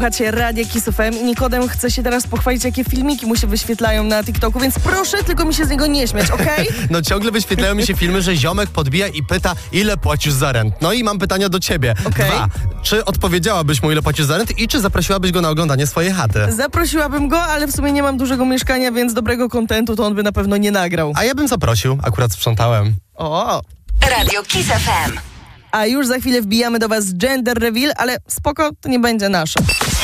Słuchacie Radia Kiss FM i Nikodem chce się teraz pochwalić, jakie filmiki mu się wyświetlają na TikToku, więc proszę tylko mi się z niego nie śmiać, okej? No ciągle wyświetlają mi się filmy, że ziomek podbija i pyta, ile płacisz za rent. No i mam pytania do ciebie. Okej. 2. Czy odpowiedziałabyś mu, ile płacisz za rent i czy zaprosiłabyś go na oglądanie swojej chaty? Zaprosiłabym go, ale w sumie nie mam dużego mieszkania, więc dobrego kontentu to on by na pewno nie nagrał. A ja bym zaprosił, akurat sprzątałem. O! Radio Kiss FM. A już za chwilę wbijamy do was gender reveal, ale spoko, to nie będzie nasze.